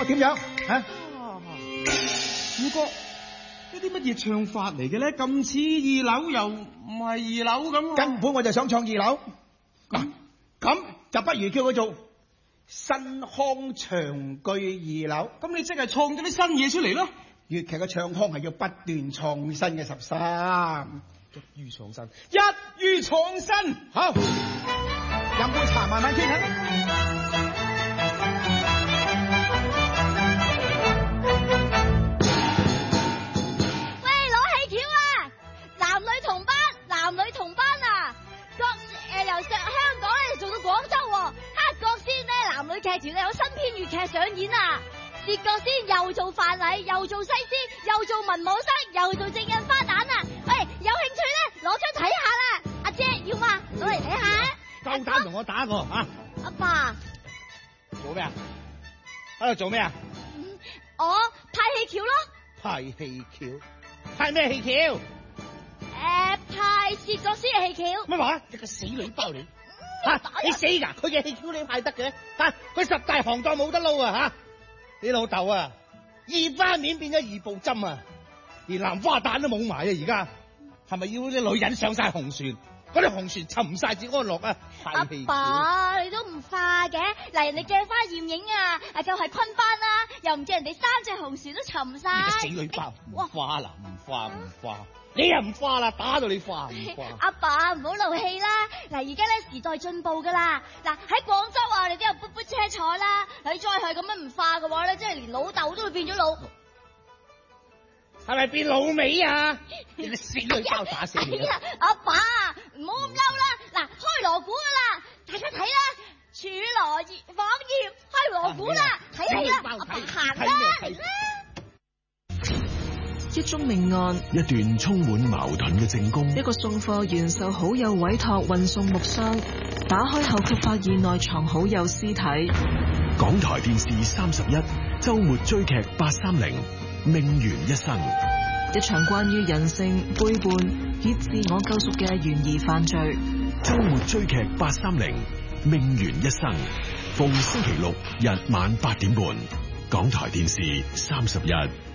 點樣嚇？ 五哥，呢啲乜嘢唱法嚟嘅咧？咁似二樓又唔係二樓咁。 根本我就想唱二樓。嗱，咁就不如叫佢做新腔長句二樓。 咁你即係創咗啲新嘢出嚟咯。 粵劇嘅唱腔係要不斷創新嘅13， 一於創新，一於創新。 好，飲杯茶慢慢傾下。 由香港咧做到廣州喎，黑角先咧男女劇團咧有新篇粵劇上演啊！薛覺先又做范蠡，又做西施，又做文武生，又做正印花旦啊！喂，有興趣咧攞張睇下啦，阿姐要嘛攞嚟睇下。 夠膽同我打過啊！ 阿爸做咩啊？喺度做咩啊？ 我派戲橋咯。 派戲橋？派咩戲橋？ 派薛覺先嘅戲橋。 乜話？一個死女包你吓！你死噶？佢嘅戲橋你派得嘅吓？佢十大行當冇得撈啊吓！你老豆啊，二花面變咗二步針啊，連藍花旦都冇埋啊！而家係咪要啲女人上晒紅船？嗰啲紅船沉晒至安樂啊！ 阿爸，你都唔化嘅，嗱人哋鏡花艷影啊，就係昆班啦，又唔知人哋三隻紅船都沉晒。 你個死女包，唔化啦，唔化。你又唔化啦，打到你化唔化？ 阿爸唔好怒氣啦，嗱而家咧時代進步噶啦，嗱喺廣州啊，我哋都有嘟嘟車坐啦，你再係咁樣唔化嘅話咧，即係連老豆都會變咗老。 係咪變老味啊？你個死女包打死你啊！ 阿爸唔好咁嬲啦，嗱開鑼鼓噶啦，大家睇啦，柱羅網頁開鑼鼓啦，睇戲啦，阿爸行啦。 一宗命案， 一段充滿矛盾嘅證供， 一個送貨員受好友委託運送木箱，打開後卻發現內藏好友屍體。 港台電視31周末追劇830命懸一生， 一場關於人性背叛與自我救贖嘅懸疑犯罪。 周末追劇830命懸一生，逢星期六日晚8點半，港台電視31。